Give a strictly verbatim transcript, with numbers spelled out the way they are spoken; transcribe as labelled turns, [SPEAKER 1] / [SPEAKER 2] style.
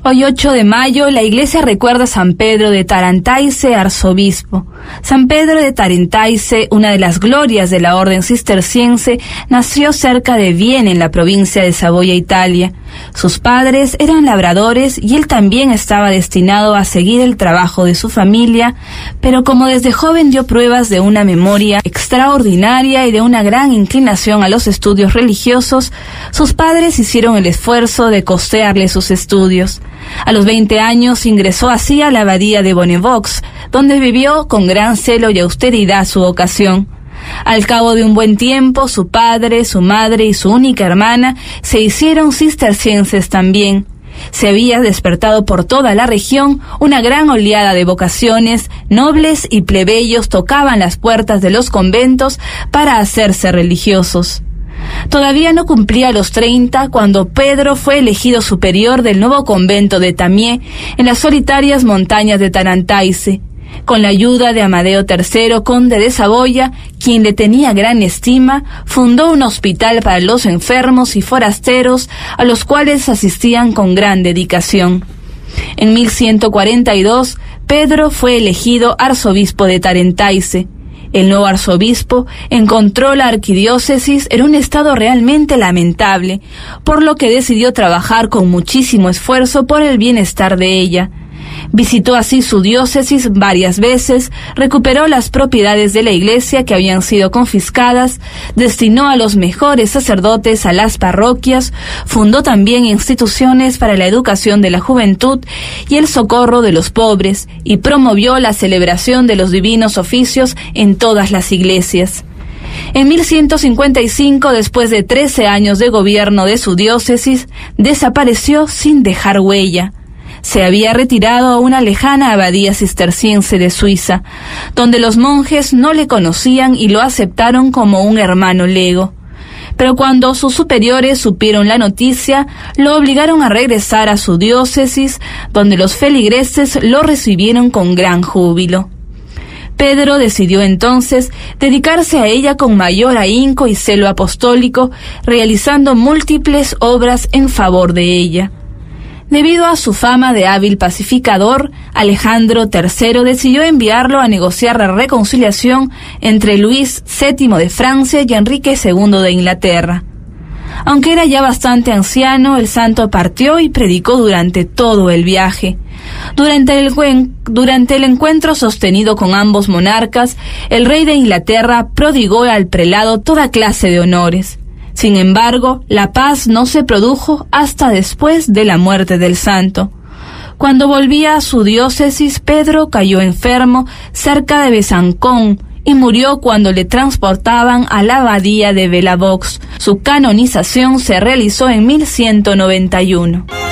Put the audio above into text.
[SPEAKER 1] Hoy ocho de mayo, la iglesia recuerda a San Pedro de Tarantaise, arzobispo. San Pedro de Tarantaise, una de las glorias de la orden cisterciense, nació cerca de Viena, en la provincia de Saboya, Italia. Sus padres eran labradores y él también estaba destinado a seguir el trabajo de su familia, pero como desde joven dio pruebas de una memoria extraordinaria y de una gran inclinación a los estudios religiosos, sus padres hicieron el esfuerzo de costearle sus estudios. A los veinte años ingresó así a la abadía de Bonnevox, donde vivió con gran celo y austeridad su vocación. Al cabo de un buen tiempo, su padre, su madre y su única hermana se hicieron cistercienses también. Se había despertado por toda la región una gran oleada de vocaciones, nobles y plebeyos tocaban las puertas de los conventos para hacerse religiosos. Todavía no cumplía los treinta cuando Pedro fue elegido superior del nuevo convento de Tamié en las solitarias montañas de Tarantaise. Con la ayuda de Amadeo tercero, conde de Saboya, quien le tenía gran estima, fundó un hospital para los enfermos y forasteros, a los cuales asistían con gran dedicación. En mil ciento cuarenta y dos, Pedro fue elegido arzobispo de Tarantaise. El nuevo arzobispo encontró la arquidiócesis en un estado realmente lamentable, por lo que decidió trabajar con muchísimo esfuerzo por el bienestar de ella. Visitó así su diócesis varias veces, recuperó las propiedades de la iglesia que habían sido confiscadas, destinó a los mejores sacerdotes a las parroquias, fundó también instituciones para la educación de la juventud y el socorro de los pobres, y promovió la celebración de los divinos oficios en todas las iglesias. En mil ciento cincuenta y cinco, después de trece años de gobierno de su diócesis, desapareció sin dejar huella. Se había retirado a una lejana abadía cisterciense de Suiza, donde los monjes no le conocían y lo aceptaron como un hermano lego. Pero cuando sus superiores supieron la noticia, lo obligaron a regresar a su diócesis, donde los feligreses lo recibieron con gran júbilo. Pedro decidió entonces dedicarse a ella con mayor ahínco y celo apostólico, realizando múltiples obras en favor de ella. Debido a su fama de hábil pacificador, Alejandro tercero decidió enviarlo a negociar la reconciliación entre Luis séptimo de Francia y Enrique segundo de Inglaterra. Aunque era ya bastante anciano, el santo partió y predicó durante todo el viaje. Durante el, durante el encuentro sostenido con ambos monarcas, el rey de Inglaterra prodigó al prelado toda clase de honores. Sin embargo, la paz no se produjo hasta después de la muerte del santo. Cuando volvía a su diócesis, Pedro cayó enfermo cerca de Besancón y murió cuando le transportaban a la abadía de Belavox. Su canonización se realizó en mil ciento noventa y uno.